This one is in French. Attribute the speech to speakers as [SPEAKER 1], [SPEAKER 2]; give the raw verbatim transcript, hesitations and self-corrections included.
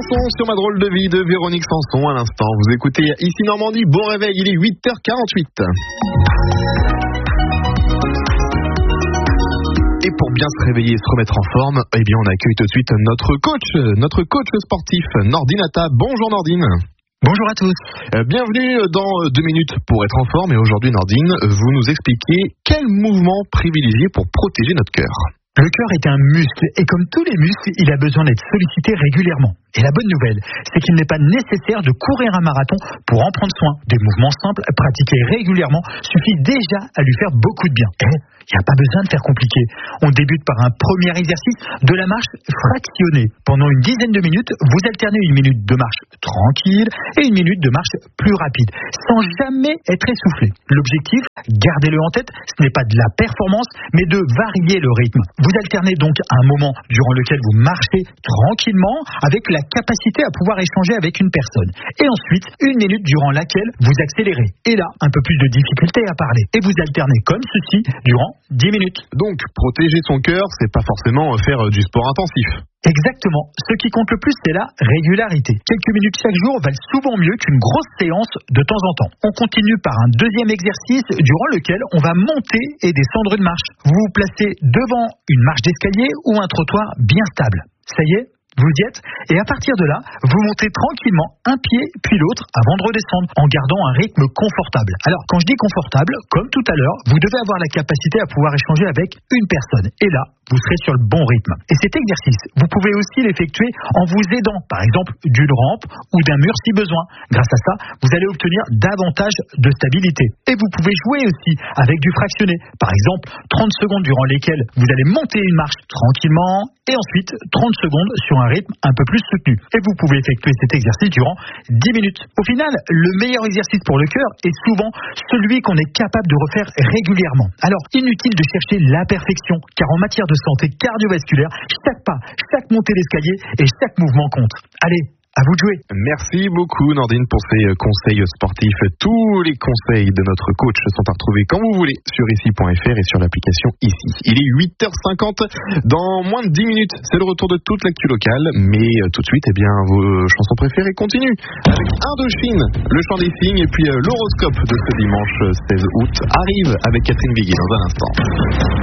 [SPEAKER 1] chanson sur ma drôle de vie de Véronique Sanson à l'instant. Vous écoutez ici Normandie, bon réveil, il est huit heures quarante-huit. Et pour bien se réveiller et se remettre en forme, eh bien on accueille tout de suite notre coach, notre coach sportif, Nordine Atta. Bonjour Nordine.
[SPEAKER 2] Bonjour à tous.
[SPEAKER 1] Euh, bienvenue dans deux minutes pour être en forme. Et aujourd'hui Nordine, vous nous expliquez quel mouvement privilégier pour protéger notre cœur.
[SPEAKER 2] Le cœur est un muscle et comme tous les muscles, il a besoin d'être sollicité régulièrement. Et la bonne nouvelle, c'est qu'il n'est pas nécessaire de courir un marathon pour en prendre soin. Des mouvements simples, pratiqués régulièrement, suffisent déjà à lui faire beaucoup de bien. Et il n'y a pas besoin de faire compliqué. On débute par un premier exercice de la marche fractionnée. Pendant une dizaine de minutes, vous alternez une minute de marche tranquille et une minute de marche plus rapide, sans jamais être essoufflé. L'objectif, gardez-le en tête, ce n'est pas de la performance, mais de varier le rythme. Vous alternez donc un moment durant lequel vous marchez tranquillement avec la capacité à pouvoir échanger avec une personne. Et ensuite, une minute durant laquelle vous accélérez. Et là, un peu plus de difficulté à parler. Et vous alternez comme ceci durant dix minutes.
[SPEAKER 1] Donc, protéger son cœur, c'est pas forcément faire du sport intensif.
[SPEAKER 2] Exactement. Ce qui compte le plus, c'est la régularité. Quelques minutes chaque jour valent souvent mieux qu'une grosse séance de temps en temps. On continue par un deuxième exercice durant lequel on va monter et descendre une marche. Vous vous placez devant une marche d'escalier ou un trottoir bien stable. Ça y est ? Vous y êtes, et à partir de là, vous montez tranquillement un pied puis l'autre avant de redescendre, en gardant un rythme confortable. Alors, quand je dis confortable, comme tout à l'heure, vous devez avoir la capacité à pouvoir échanger avec une personne. Et là, vous serez sur le bon rythme. Et cet exercice, vous pouvez aussi l'effectuer en vous aidant, par exemple, d'une rampe ou d'un mur si besoin. Grâce à ça, vous allez obtenir davantage de stabilité. Et vous pouvez jouer aussi avec du fractionné. Par exemple, trente secondes durant lesquelles vous allez monter une marche tranquillement et ensuite trente secondes sur un rythme un peu plus soutenu. Et vous pouvez effectuer cet exercice durant dix minutes. Au final, le meilleur exercice pour le cœur est souvent celui qu'on est capable de refaire régulièrement. Alors, inutile de chercher la perfection, car en matière de santé cardiovasculaire, chaque pas, chaque montée d'escalier et chaque mouvement compte. Allez, à vous de jouer.
[SPEAKER 1] Merci beaucoup Nordine pour ces conseils sportifs. Tous les conseils de notre coach sont à retrouver quand vous voulez sur ici point f r et sur l'application Ici. Il est huit heures cinquante. Dans moins de dix minutes, c'est le retour de toute l'actu locale. Mais tout de suite, eh bien, vos chansons préférées continuent. Avec Indochine, le chant des signes, et puis l'horoscope de ce dimanche seize août arrive avec Catherine Viguier dans un instant.